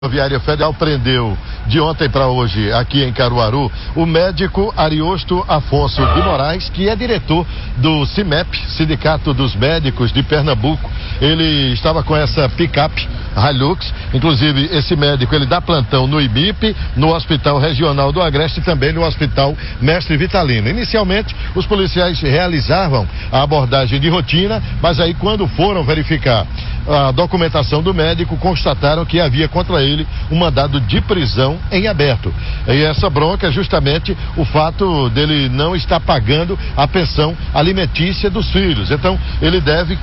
A Rodoviária Federal prendeu de ontem para hoje, aqui em Caruaru, o médico Ariosto Afonso de Moraes, que é diretor do CIMEP, Sindicato dos Médicos de Pernambuco. Ele estava com essa picape Hilux, inclusive esse médico, ele dá plantão no IMIP, no Hospital Regional do Agreste e também no Hospital Mestre Vitalino. Inicialmente, os policiais realizavam a abordagem de rotina, mas aí quando foram verificar a documentação do médico, constataram que havia contra ele um mandado de prisão em aberto. E essa bronca é justamente o fato dele não estar pagando a pensão alimentícia dos filhos. Então, ele deve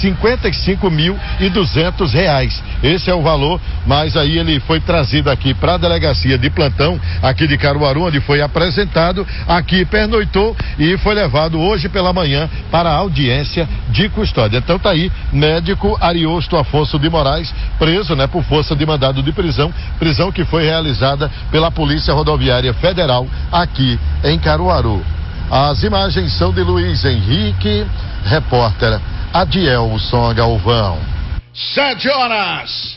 R$55.200. Esse é o valor, mas aí ele foi trazido aqui para a delegacia de plantão, aqui de Caruaru, onde foi apresentado, aqui pernoitou e foi levado hoje pela manhã para a audiência de custódia. Então tá aí, médico Ariosto Afonso de Moraes, preso, por força de mandado de prisão que foi realizada pela Polícia Rodoviária Federal aqui em Caruaru. As imagens são de Luiz Henrique, repórter Adielson Galvão. 7 horas,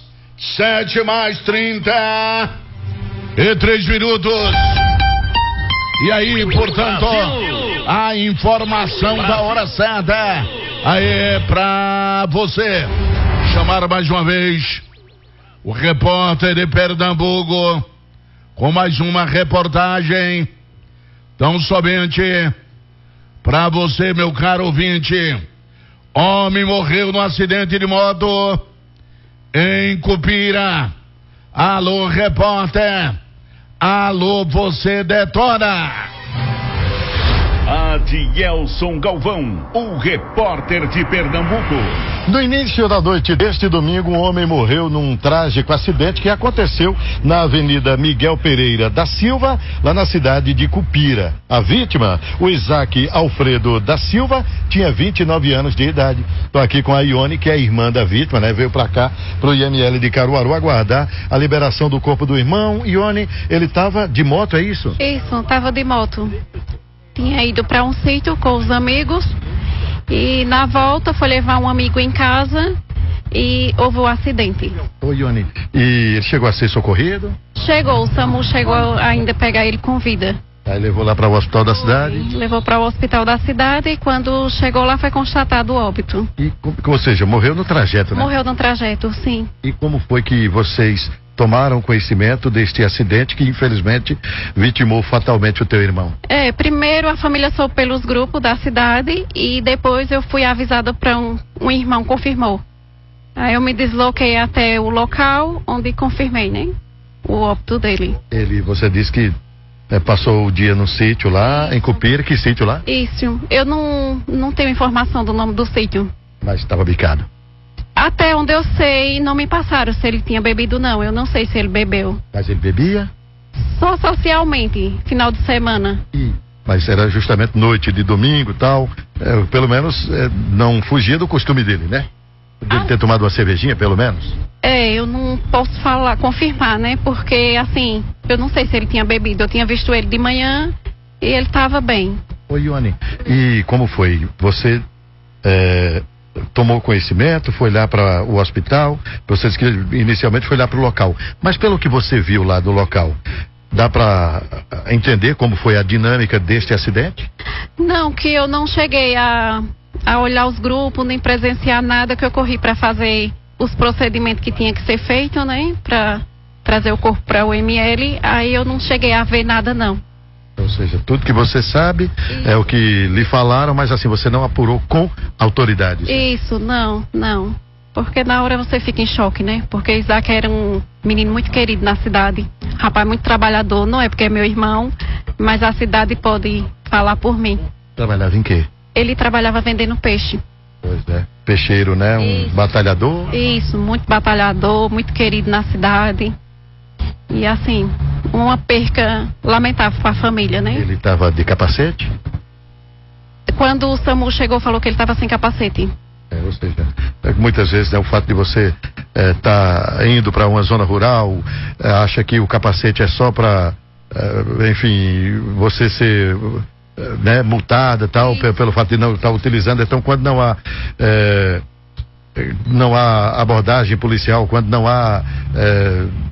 7+30 e 3 minutos. E aí, portanto, a informação da hora certa aí pra você. Chamar mais uma vez o repórter de Pernambuco com mais uma reportagem tão somente pra você, meu caro ouvinte. Homem morreu no acidente de moto em Cupira. Alô, repórter. Alô, você detona. Adielson Galvão, o repórter de Pernambuco. No início da noite deste domingo, um homem morreu num trágico acidente que aconteceu na Avenida Miguel Pereira da Silva, lá na cidade de Cupira. A vítima, o Isaac Alfredo da Silva, tinha 29 anos de idade. Estou aqui com a Ione, que é a irmã da vítima, veio para cá, pro IML de Caruaru, aguardar a liberação do corpo do irmão. Ione, ele estava de moto, é isso? Isso, estava de moto. Tinha ido para um sítio com os amigos e na volta foi levar um amigo em casa e houve um acidente. Oi, Ione, e ele chegou a ser socorrido? Chegou, o SAMU chegou ainda a pegar ele com vida. Aí levou lá para o hospital da cidade? Levou para o hospital da cidade e quando chegou lá foi constatado o óbito. Ou seja, morreu no trajeto, né? Morreu no trajeto, sim. E como foi que vocês tomaram conhecimento deste acidente que infelizmente vitimou fatalmente o teu irmão? Primeiro a família soube pelos grupos da cidade e depois eu fui avisada para um irmão confirmou. Aí eu me desloquei até o local onde confirmei, o óbito dele. Você disse que passou o dia no sítio lá, em Cupira. Que sítio lá? Isso, eu não tenho informação do nome do sítio. Mas estava bicado? Até onde eu sei, não me passaram se ele tinha bebido, não. Eu não sei se ele bebeu. Mas ele bebia? Só socialmente, final de semana. Mas era justamente noite de domingo e tal. Pelo menos não fugia do costume dele, né? Dele ter tomado uma cervejinha, pelo menos? Eu não posso confirmar, Porque, assim, eu não sei se ele tinha bebido. Eu tinha visto ele de manhã e ele estava bem. Oi, Ione, e como foi? Você tomou conhecimento, foi lá para o hospital, você disse que inicialmente foi lá para o local, mas pelo que você viu lá do local, dá para entender como foi a dinâmica deste acidente? Não, que eu não cheguei a olhar os grupos, nem presenciar nada, que eu corri para fazer os procedimentos que tinha que ser feito, para trazer o corpo para o ML, aí eu não cheguei a ver nada, não. Ou seja, tudo que você sabe é o que lhe falaram, mas assim, você não apurou com autoridades. Isso, não. Porque na hora você fica em choque, Porque Isaac era um menino muito querido na cidade. Rapaz muito trabalhador, não é porque é meu irmão, mas a cidade pode falar por mim. Trabalhava em quê? Ele trabalhava vendendo peixe. Pois é. Peixeiro, né? Um batalhador? Isso, muito batalhador, muito querido na cidade. E assim, uma perca lamentável para a família, Ele estava de capacete? Quando o SAMU chegou, falou que ele estava sem capacete. Ou seja, muitas vezes o fato de você tá indo para uma zona rural, acha que o capacete é só para, enfim, você ser multada tal, pelo fato de não estar utilizando. Então, quando não há abordagem policial, quando não há